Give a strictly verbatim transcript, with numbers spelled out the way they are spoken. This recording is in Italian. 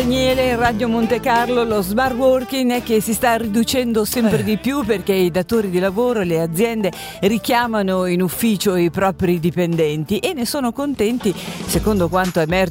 Daniele, Radio Monte Carlo, lo smart working che si sta riducendo sempre di più perché i datori di lavoro, le aziende richiamano in ufficio i propri dipendenti e ne sono contenti, secondo quanto emerge